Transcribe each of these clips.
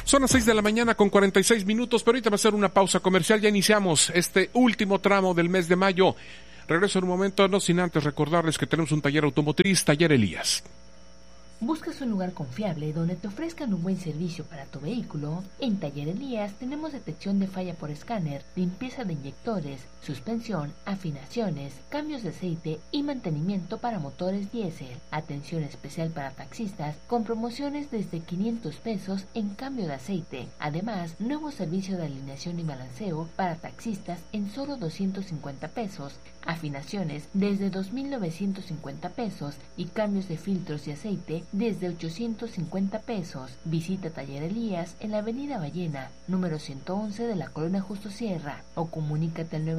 Son las 6 de la mañana con 46 minutos, pero ahorita va a ser una pausa comercial. Ya iniciamos este último tramo del mes de mayo. Regreso en un momento, no sin antes recordarles que tenemos un taller automotriz, Taller Elías. ¿Buscas un lugar confiable donde te ofrezcan un buen servicio para tu vehículo? En Taller Elías tenemos detección de falla por escáner, limpieza de inyectores, suspensión, afinaciones, cambios de aceite y mantenimiento para motores diésel. Atención especial para taxistas con promociones desde 500 pesos en cambio de aceite. Además, nuevo servicio de alineación y balanceo para taxistas en solo 250 pesos. Afinaciones desde 2,950 pesos y cambios de filtros y aceite desde 850 pesos. Visita Taller Elías en la Avenida Ballena, número 111 de la Colonia Justo Sierra, o comunícate al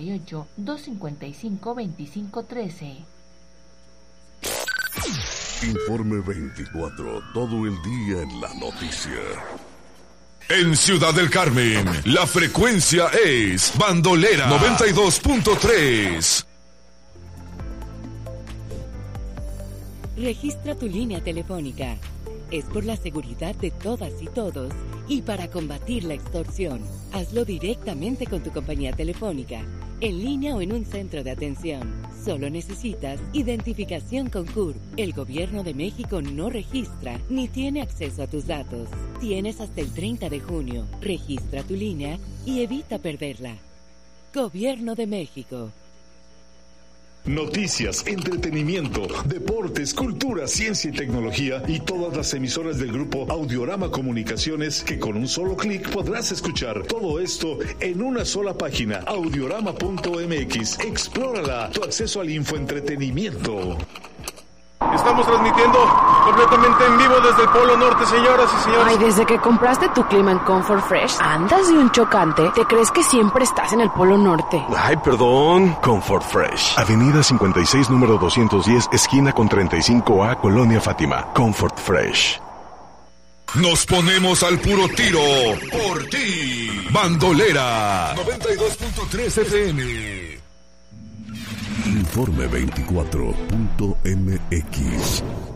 938-255-2513. Informe 24, todo el día en la noticia. En Ciudad del Carmen, la frecuencia es Bandolera 92.3. Registra tu línea telefónica. Es por la seguridad de todas y todos y para combatir la extorsión. Hazlo directamente con tu compañía telefónica, en línea o en un centro de atención. Solo necesitas identificación con CURP. El Gobierno de México no registra ni tiene acceso a tus datos. Tienes hasta el 30 de junio. Registra tu línea y evita perderla. Gobierno de México. Noticias, entretenimiento, deportes, cultura, ciencia y tecnología y todas las emisoras del grupo Audiorama Comunicaciones que con un solo clic podrás escuchar todo esto en una sola página, audiorama.mx. Explórala, tu acceso al infoentretenimiento. Estamos transmitiendo completamente en vivo desde el Polo Norte, señoras y señores. Ay, desde que compraste tu clima en Comfort Fresh, andas de un chocante. ¿Te crees que siempre estás en el Polo Norte? Ay, perdón. Comfort Fresh. Avenida 56, número 210, esquina con 35A, Colonia Fátima. Comfort Fresh. Nos ponemos al puro tiro por ti. Bandolera 92.3 FM. Informe 24.mx.